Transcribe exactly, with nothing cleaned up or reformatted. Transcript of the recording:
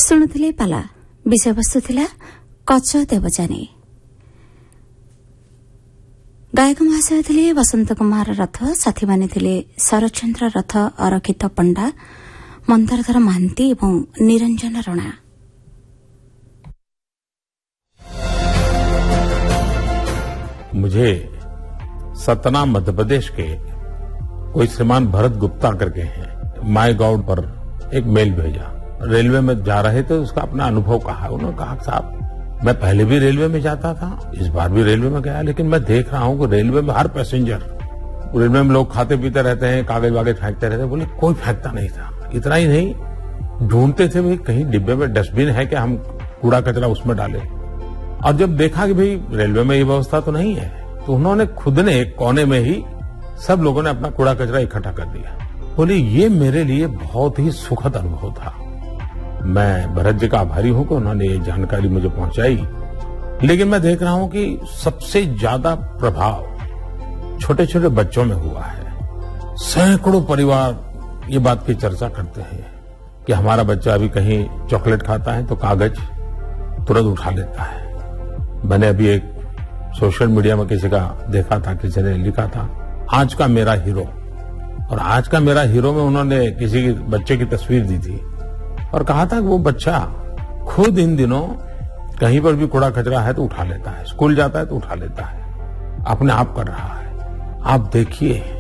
ଶୁଣୁଥିଲେ ପାଲା। ବିଷୟବସ୍ତୁ ଥିଲା କଚ ଦେବଯାନୀ। ଗାୟକ ମହାଶୟ ଥିଲେ ବସନ୍ତ କୁମାର ରଥ, ସାଥୀମାନେ ଥିଲେ ଶରଚନ୍ଦ୍ର ରଥ, ଅରକ୍ଷିତ ପଣ୍ଡା, ମନ୍ଦାରଧର ମହାନ୍ତି ଏବଂ ନିରଞ୍ଜନ ରଣା। मुझे सतना मध्य प्रदेश के कोई श्रीमान भरत गुप्ता करके हैं, माई गॉड पर एक मेल भेजा। रेलवे में जा रहे थे, उसका अपना अनुभव कहा। उन्होंने कहा साहब मैं पहले भी रेलवे में जाता था, इस बार भी रेलवे में गया, लेकिन मैं देख रहा हूं कि रेलवे में हर पैसेंजर, रेलवे में लोग खाते पीते रहते हैं, कागज वागज फेंकते रहते हैं। बोले कोई फेंकता नहीं था। इतना ही नहीं, ढूंढते थे भाई कहीं डिब्बे में डस्टबिन है कि हम कूड़ा कचरा उसमें डालें। और जब देखा कि भाई रेलवे में ये व्यवस्था तो नहीं है, तो उन्होंने खुद ने एक कोने में ही सब लोगों ने अपना कूड़ा कचरा इकट्ठा कर दिया। बोले ये मेरे लिए बहुत ही सुखद अनुभव था। मैं भरत जी का आभारी हूं कि उन्होंने ये जानकारी मुझे पहुंचाई। लेकिन मैं देख रहा हूं कि सबसे ज्यादा प्रभाव छोटे छोटे बच्चों में हुआ है। सैकड़ों परिवार ये बात की चर्चा करते हैं कि हमारा बच्चा अभी कहीं चॉकलेट खाता है तो कागज तुरंत उठा लेता है। मैंने अभी एक सोशल मीडिया में किसी का देखा था, किसी ने लिखा था आज का मेरा हीरो, और आज का मेरा हीरो में उन्होंने किसी बच्चे की तस्वीर दी थी और कहा था कि वो बच्चा खुद इन दिनों कहीं पर भी कूड़ा कचरा है तो उठा लेता है, स्कूल जाता है तो उठा लेता है, अपने आप कर रहा है। आप देखिए